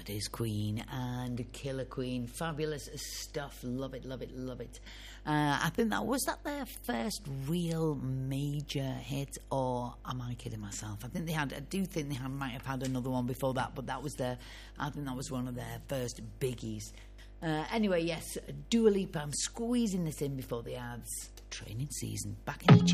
That is Queen and Killer Queen. Fabulous stuff. Love it, love it, love it. I think that their first real major hit, or am I kidding myself? I do think they might have had another one before that, but I think that was one of their first biggies. Anyway, yes, Dua Lipa. I'm squeezing this in before the ads. Training season back in the